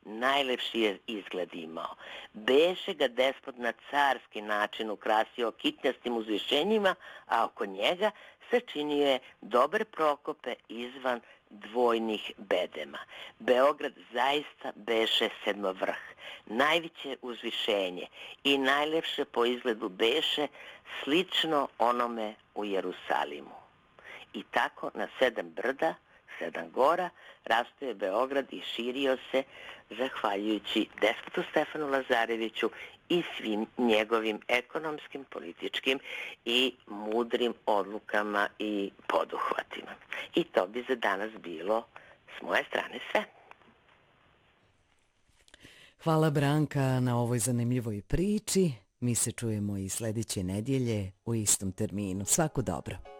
najlepši je izgled imao. Beše ga despot na carski način ukrasio kitnjastim uzvišenjima, a oko njega sačinio je dobre prokope izvan dvojnih bedema. Beograd zaista beše sedmovrh, najveće uzvišenje i najlepše po izgledu beše slično onome u Jerusalimu. I tako na 7 brda, 7 gora, rastao je Beograd i širio se zahvaljujući despotu Stefanu Lazareviću i svim njegovim ekonomskim, političkim i mudrim odlukama i poduhvatima. I to bi za danas bilo s moje strane sve. Hvala Branka na ovoj zanimljivoj priči. Mi se čujemo i sljedeće nedjelje u istom terminu. Svako dobro.